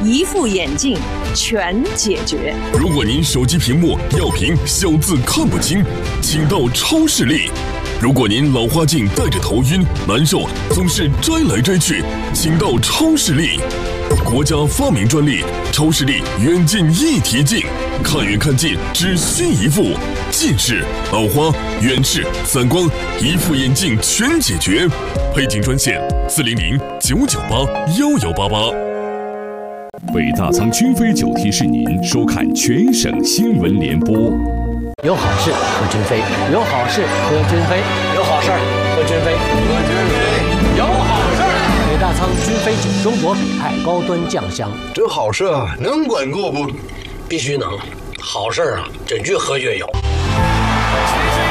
一副眼镜全解决。 如果您手机屏幕要屏小字看不清，请到超视力。如果您老花镜戴着头晕难受，总是摘来摘去，请到超视力。国家发明专利，超视力远近一体镜，看远看近只需一副，近视、老花、远视、散光，一副眼镜全解决。配镜专线400-998-1188。 北大仓君飞酒提示您收看全省新闻联播。 有好事和君飞，有好事和君飞，有好事和君飞，有好事。北大仓君飞酒，中国北派高端酱香。 这好事能管够不？ 必须能，好事啊，这越喝越有。